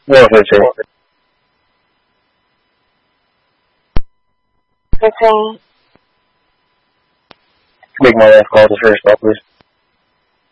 No, 15. 15. Make my last call to first call, please.